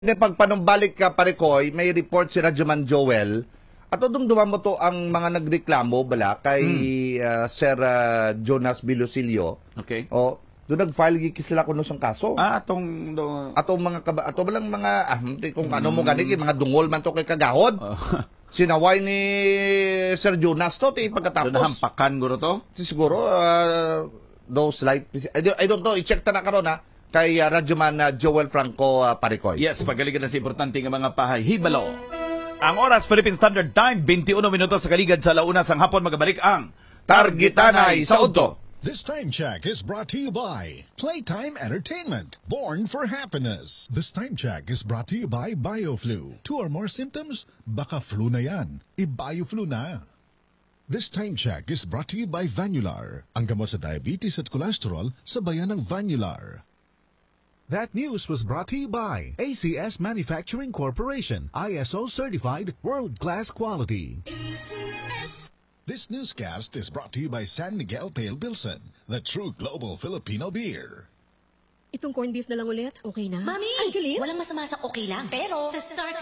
Pagpanumbalik ka Parikoy, may report si Radyoman Joel at dumduman mo to ang mga nagreklamo bala kay Sir Jonas Bilosilio. Okay. O doon nag-file sila kuno sang kaso. Atong Ato lang mga kung ano mo ganit mga dungol man to kay kagahod. Sinaway ni Sir Jonas to ti pagkatapos. Nahampakan guro to? Siguro those light I don't know, i-check ta na karon ha kay Radyoman Joel Franco Parikoy. Yes, pagaligan na sa importante nga mga pahihibalo. Ang oras, Philippine Standard Time, 21 minutos sa kaligad sa launa sang hapon magabalik ang Targitanay sa Udto. This time check is brought to you by Playtime Entertainment, born for happiness. This time check is brought to you by BioFlu. 2 or more symptoms? Baka flu na yan. I-BioFlu na. This time check is brought to you by Vanular, ang gamot sa diabetes at cholesterol sa bayan ng Vanular. That news was brought to you by ACS Manufacturing Corporation, ISO certified world-class quality. ACS. This newscast is brought to you by San Miguel Pale Pilsen, the true global Filipino beer. Itong corned beef na lang ulit, okay na? Mami! Angeline? Walang masama sa okay lang. Pero, sa Star